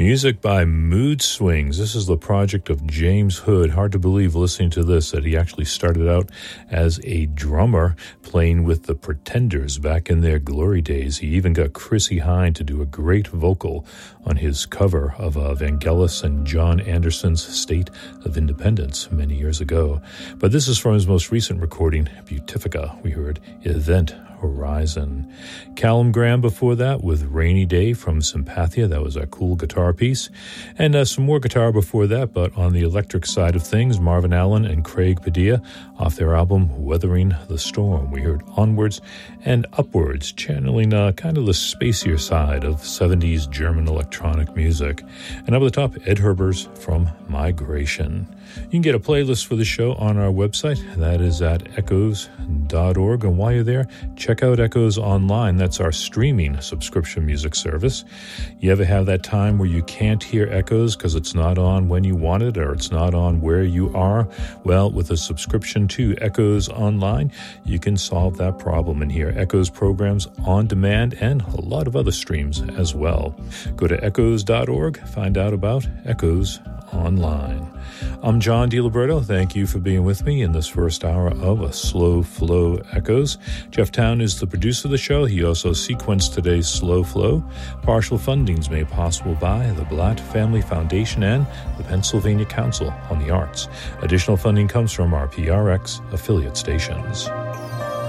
Music by Mood Swings. This is the project of James Hood. Hard to believe listening to this that he actually started out as a drummer playing with the Pretenders back in their glory days. He even got Chrissie Hynde to do a great vocal on his cover of Vangelis and John Anderson's State of Independence many years ago. But this is from his most recent recording, Beautifica. We heard Event Horizon. Callum Graham before that with Rainy Day from Sympathia. That was a cool guitar piece. And some more guitar before that, but on the electric side of things, Marvin Allen and Craig Padilla off their album Weathering the Storm. We heard Onwards and Upwards, channeling kind of the spacier side of 70s German electronic music. And up at the top, Ed Herbers from Migration. You can get a playlist for the show on our website. That is at echoes.org. And while you're there, check out Echoes Online. That's our streaming subscription music service. You ever have that time where you can't hear Echoes because it's not on when you want it or it's not on where you are? Well, with a subscription to Echoes Online, you can solve that problem and hear Echoes programs on demand and a lot of other streams as well. Go to echoes.org, find out about Echoes Online. I'm John DiLiberto. Thank you for being with me in this first hour of A Slow Flow Echoes. Jeff Town is the producer of the show. He also sequenced today's Slow Flow. Partial fundings made possible by the Blatt Family Foundation and the Pennsylvania Council on the Arts. Additional funding comes from our PRX affiliate stations.